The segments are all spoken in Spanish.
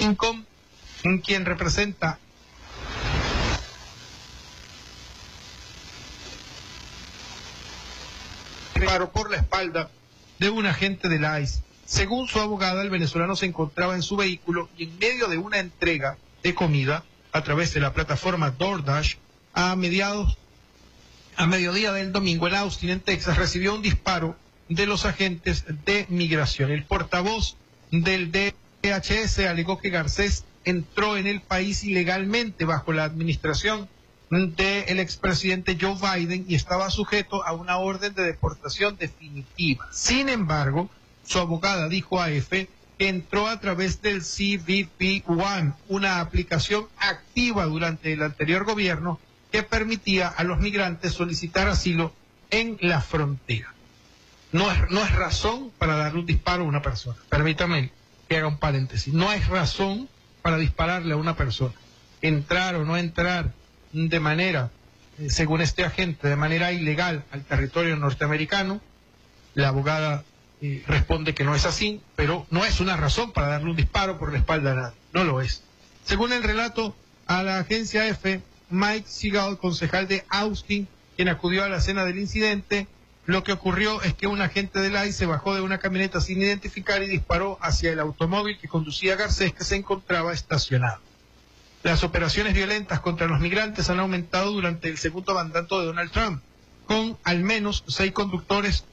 Rincón, quien representa disparo por la espalda de un agente de la ICE. Según su abogada, el venezolano se encontraba en su vehículo y en medio de una entrega de comida a través de la plataforma DoorDash a mediodía del domingo en Austin, en Texas, recibió un disparo de los agentes de migración. El portavoz del DHS alegó que Garcés entró en el país ilegalmente bajo la administración del expresidente Joe Biden y estaba sujeto a una orden de deportación definitiva. Sin embargo, su abogada dijo a EFE que entró a través del CBP One, una aplicación activa durante el anterior gobierno que permitía a los migrantes solicitar asilo en la frontera. No es razón para darle un disparo a una persona. Permítame que haga un paréntesis. No hay razón para dispararle a una persona. Entrar o no entrar de manera, según este agente, de manera ilegal al territorio norteamericano, la abogada responde que no es así, pero no es una razón para darle un disparo por la espalda a nadie. No lo es. Según el relato a la agencia EFE, Mike Seagal, concejal de Austin, quien acudió a la escena del incidente, lo que ocurrió es que un agente del ICE se bajó de una camioneta sin identificar y disparó hacia el automóvil que conducía Garcés, que se encontraba estacionado. Las operaciones violentas contra los migrantes han aumentado durante el segundo mandato de Donald Trump, con al menos 6 conductores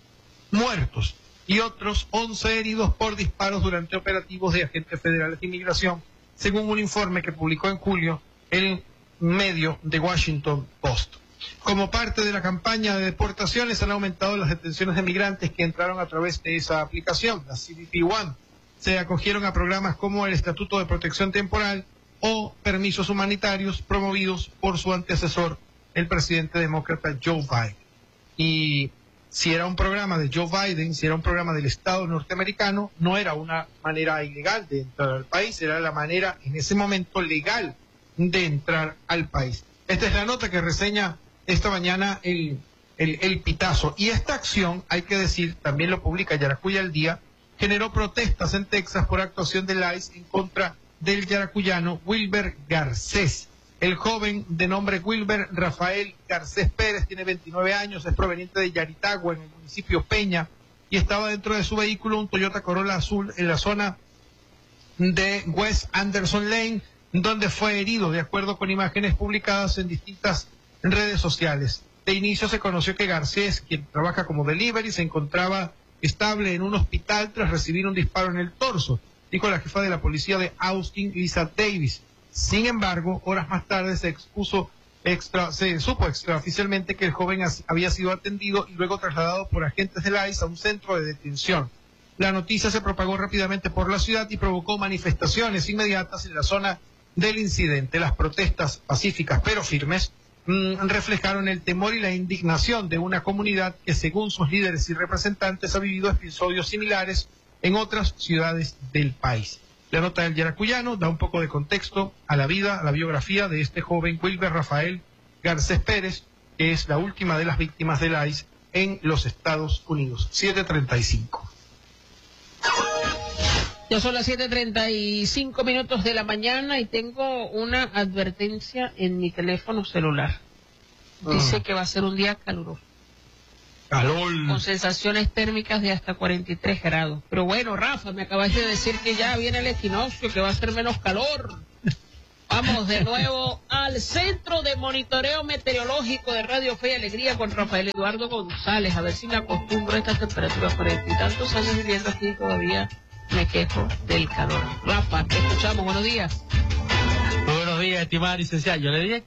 muertos y otros 11 heridos por disparos durante operativos de agentes federales de inmigración, según un informe que publicó en julio el medio The Washington Post. Como parte de la campaña de deportaciones, han aumentado las detenciones de migrantes que entraron a través de esa aplicación, la CBP One. Se acogieron a programas como el Estatuto de Protección Temporal o permisos humanitarios promovidos por su antecesor, el presidente demócrata Joe Biden. Y si era un programa de Joe Biden, si era un programa del Estado norteamericano, no era una manera ilegal de entrar al país, era la manera en ese momento legal de entrar al país. Esta es la nota que reseña esta mañana el Pitazo. Y esta acción, hay que decir, también lo publica Yaracuya al Día, generó protestas en Texas por actuación del ICE en contra del yaracuyano Wilber Garcés. El joven de nombre Wilber Rafael Garcés Pérez tiene 29 años, es proveniente de Yaritagua, en el municipio Peña, y estaba dentro de su vehículo un Toyota Corolla azul en la zona de West Anderson Lane, donde fue herido, de acuerdo con imágenes publicadas en distintas redes sociales. De inicio se conoció que Garcés, quien trabaja como delivery, se encontraba estable en un hospital tras recibir un disparo en el torso, dijo la jefa de la policía de Austin, Lisa Davis. Sin embargo, horas más tarde se supo extraoficialmente que el joven había sido atendido y luego trasladado por agentes de la ICE a un centro de detención. La noticia se propagó rápidamente por la ciudad y provocó manifestaciones inmediatas en la zona del incidente. Las protestas pacíficas pero firmes reflejaron el temor y la indignación de una comunidad que, según sus líderes y representantes, ha vivido episodios similares en otras ciudades del país. La nota del yaracuyano da un poco de contexto a la vida, a la biografía de este joven Wilber Rafael Garcés Pérez, que es la última de las víctimas del ICE en los Estados Unidos. 7:35. Ya son las 7:35 de la mañana y tengo una advertencia en mi teléfono celular. Dice que va a ser un día caluroso. Calor. Con sensaciones térmicas de hasta 43 grados. Pero bueno, Rafa, me acabas de decir que ya viene el equinoccio, que va a ser menos calor. Vamos de nuevo al Centro de Monitoreo Meteorológico de Radio Fe y Alegría con Rafael Eduardo González. A ver si me acostumbro a estas temperaturas. 40 y tantos años viviendo aquí todavía me quejo del calor. Rafa, te escuchamos. Buenos días. Muy buenos días, estimada licenciada. Yo le dije,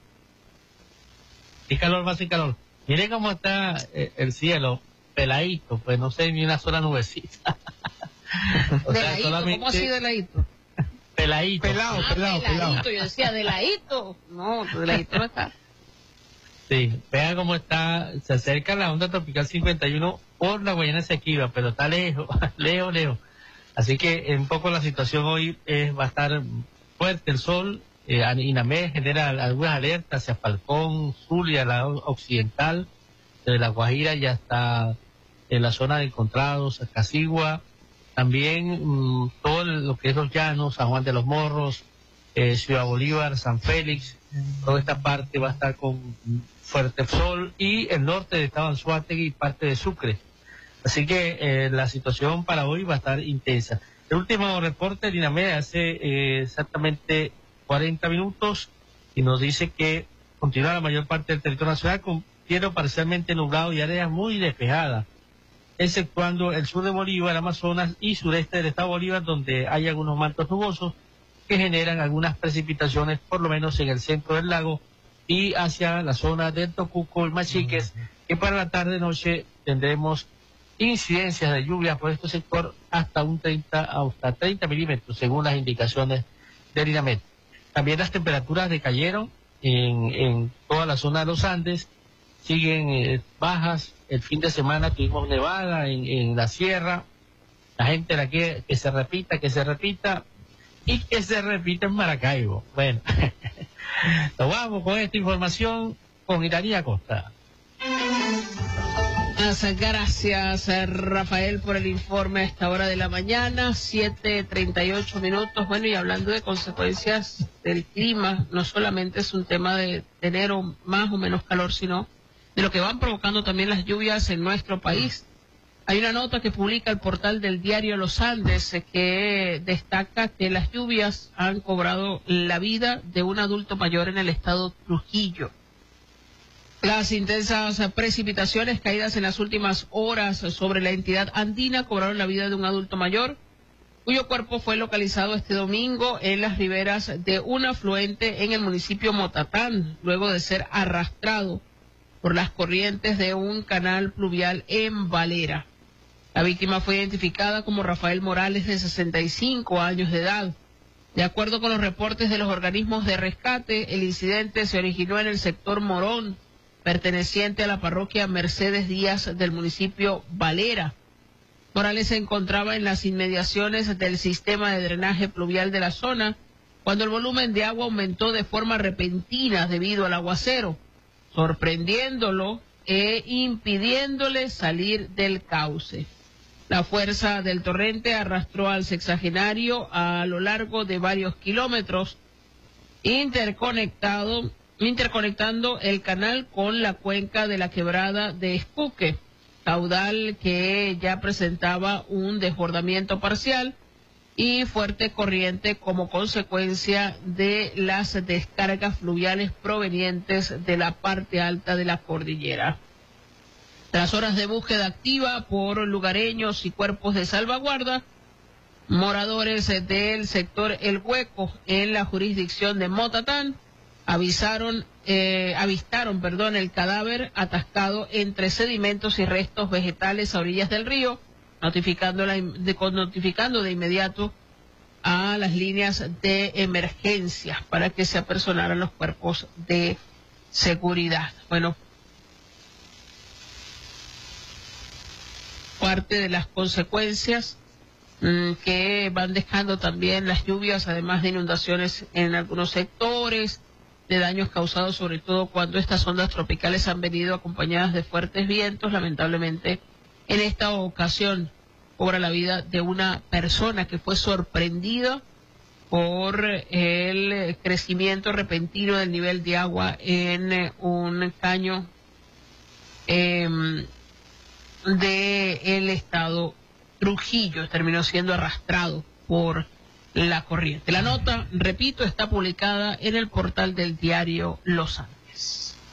¿qué calor va a ser calor? Mire cómo está el cielo, peladito, pues no sé, ni una sola nubecita. O sea, solamente... ¿Cómo así de ladito? Peladito. Pelado. Yo decía, de ladito. No, de ladito no está. Sí, vean cómo está, se acerca la onda tropical 51 por la Guayana Esequiba, pero está lejos, lejos. Así que un poco la situación hoy va a estar fuerte el sol. INAMED genera algunas alertas hacia Falcón, Zulia, la occidental de la Guajira y hasta en la zona de Encontrados, Cacigua, también todo lo que es los llanos, San Juan de los Morros, Ciudad Bolívar, San Félix, toda esta parte va a estar con fuerte sol, y el norte de estado Anzoátegui y parte de Sucre. Así que la situación para hoy va a estar intensa. El último reporte de Dinamed hace exactamente 40 minutos y nos dice que continúa la mayor parte del territorio nacional con cielo parcialmente nublado y áreas muy despejadas, exceptuando el sur de Bolívar, Amazonas y sureste del estado Bolívar, donde hay algunos mantos nubosos que generan algunas precipitaciones, por lo menos en el centro del lago y hacia la zona del Tocuco y Machiques, que para la tarde-noche tendremos incidencias de lluvia por este sector hasta 30 milímetros, según las indicaciones del INAMED. También las temperaturas decayeron en toda la zona de los Andes, siguen bajas. El fin de semana tuvimos nevada en la sierra. La gente la quiere que se repita y que se repita en Maracaibo. Bueno, nos vamos con esta información con Iranía Costa. Gracias, Rafael, por el informe a esta hora de la mañana, 7:38 minutos. Bueno, y hablando de consecuencias del clima, no solamente es un tema de tener más o menos calor, sino de lo que van provocando también las lluvias en nuestro país. Hay una nota que publica el portal del diario Los Andes que destaca que las lluvias han cobrado la vida de un adulto mayor en el estado Trujillo. Las intensas precipitaciones caídas en las últimas horas sobre la entidad andina cobraron la vida de un adulto mayor, cuyo cuerpo fue localizado este domingo en las riberas de un afluente en el municipio Motatán, luego de ser arrastrado por las corrientes de un canal pluvial en Valera. La víctima fue identificada como Rafael Morales, de 65 años de edad. De acuerdo con los reportes de los organismos de rescate, el incidente se originó en el sector Morón, perteneciente a la parroquia Mercedes Díaz del municipio Valera. Morales se encontraba en las inmediaciones del sistema de drenaje pluvial de la zona cuando el volumen de agua aumentó de forma repentina debido al aguacero, sorprendiéndolo e impidiéndole salir del cauce. La fuerza del torrente arrastró al sexagenario a lo largo de varios kilómetros, interconectando el canal con la cuenca de la quebrada de Escuque, caudal que ya presentaba un desbordamiento parcial y fuerte corriente como consecuencia de las descargas fluviales provenientes de la parte alta de la cordillera. Tras horas de búsqueda activa por lugareños y cuerpos de salvaguarda, moradores del sector El Hueco en la jurisdicción de Motatán avistaron el cadáver atascado entre sedimentos y restos vegetales a orillas del río, notificando de inmediato a las líneas de emergencia para que se apersonaran los cuerpos de seguridad. Bueno, parte de las consecuencias que van dejando también las lluvias, además de inundaciones en algunos sectores, de daños causados sobre todo cuando estas ondas tropicales han venido acompañadas de fuertes vientos. Lamentablemente, en esta ocasión cobra la vida de una persona que fue sorprendida por el crecimiento repentino del nivel de agua en un caño del estado Trujillo. Terminó siendo arrastrado por la corriente. La nota, repito, está publicada en el portal del diario Los Andes.